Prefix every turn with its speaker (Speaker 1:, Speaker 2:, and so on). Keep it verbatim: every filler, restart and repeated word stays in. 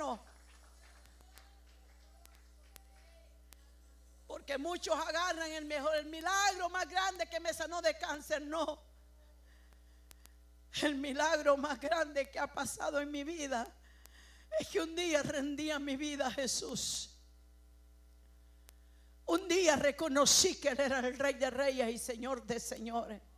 Speaker 1: hermano. Porque muchos agarran el mejor, el milagro más grande que me sanó de cáncer. No. El milagro más grande que ha pasado en mi vida es que un día rendí a mi vida a Jesús. Un día reconocí que Él era el Rey de Reyes y Señor de Señores.